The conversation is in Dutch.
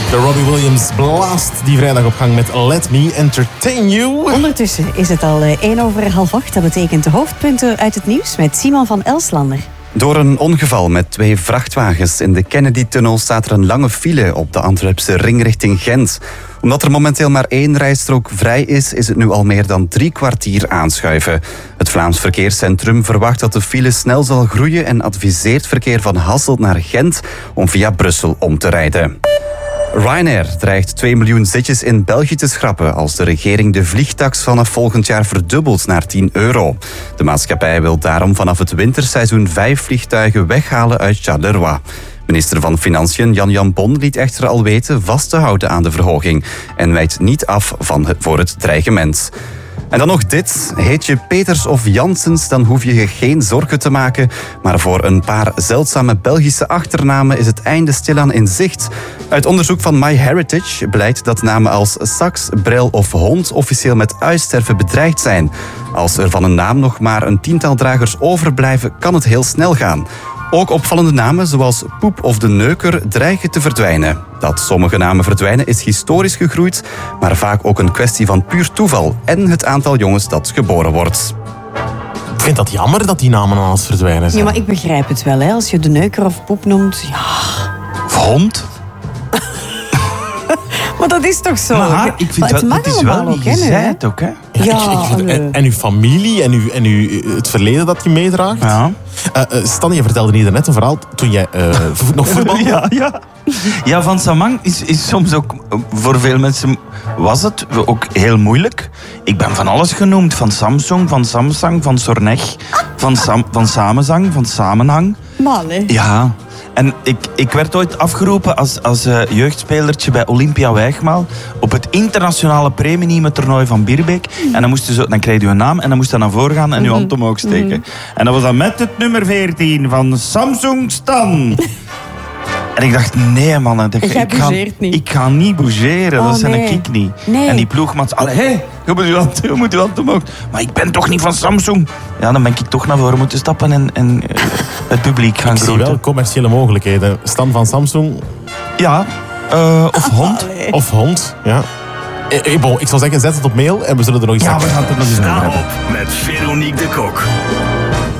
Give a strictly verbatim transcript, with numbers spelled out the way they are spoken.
De Robbie Williams blaast die vrijdag op gang met Let Me Entertain You. Ondertussen is het al één over half acht. Dat betekent de hoofdpunten uit het nieuws met Simon van Elslander. Door een ongeval met twee vrachtwagens in de Kennedy-tunnel staat er een lange file op de Antwerpse ring richting Gent. Omdat er momenteel maar één rijstrook vrij is, is het nu al meer dan drie kwartier aanschuiven. Het Vlaams Verkeerscentrum verwacht dat de file snel zal groeien en adviseert verkeer van Hasselt naar Gent om via Brussel om te rijden. Ryanair dreigt twee miljoen zitjes in België te schrappen als de regering de vliegtaks vanaf volgend jaar verdubbelt naar tien euro. De maatschappij wil daarom vanaf het winterseizoen vijf vliegtuigen weghalen uit Charleroi. Minister van Financiën Jan Jan Bon liet echter al weten vast te houden aan de verhoging en wijkt niet af van het, voor het dreigement. En dan nog dit. Heet je Peters of Janssens, dan hoef je je geen zorgen te maken. Maar voor een paar zeldzame Belgische achternamen is het einde stilaan in zicht. Uit onderzoek van MyHeritage blijkt dat namen als Saks, Bril of Hond officieel met uitsterven bedreigd zijn. Als er van een naam nog maar een tiental dragers overblijven, kan het heel snel gaan. Ook opvallende namen zoals Poep of De Neuker dreigen te verdwijnen. Dat sommige namen verdwijnen is historisch gegroeid, maar vaak ook een kwestie van puur toeval en het aantal jongens dat geboren wordt. Ik vind dat jammer dat die namen aan het verdwijnen zijn. Ja, maar ik begrijp het wel, hè. Als je De Neuker of Poep noemt, ja... Of Hond? Maar dat is toch zo? Maar ik vind maar het wel, mag het is wel allemaal niet ook, hè, nu, hè? gezegd ook, hè? Ja, Ja, ik, ik vind, nee. en, en uw familie en, uw, en uw, het verleden dat je meedraagt. Ja. Uh, uh, Stan, je vertelde hier net een verhaal toen jij uh, vo- nog voetbalde. Ja, ja. Ja, Van Samang is, is soms ook, voor veel mensen was het ook heel moeilijk. Ik ben van alles genoemd. Van Samsung, van Samsung, van Sornech, van, Sam, van Samenzang, van Samenhang. Man, hè. Ja, en ik, ik werd ooit afgeroepen als, als uh, jeugdspelertje bij Olympia Wijgmaal op het internationale premium toernooi van Bierbeek. En dan, moest je zo, dan kreeg je een naam en dan moest je naar voren gaan en je hand omhoog steken. Mm-hmm. En dat was dan met het nummer veertien van Samsung Stan. En ik dacht, nee man, dat, Jij ik, ga, bougeert niet. ik ga niet bougeren, Oh, dat zijn nee. ik niet. Nee. En die ploegmaats, allee, hey, je moet je hand, je moet je hand omhoog. Maar ik ben toch niet van Samsung. Ja, dan ben ik toch naar voren moeten stappen en, en uh, het publiek gaan Ik zie groeten. wel commerciële mogelijkheden. Stan van Samsung Ja, uh, of hond. Allee. of Hond. Ja. Eh, eh, bon, ik zou zeggen, zet het op mail en we zullen er nog eens Ja, we gaan het er nog eens over Sta hebben. op met Veronique de Kok.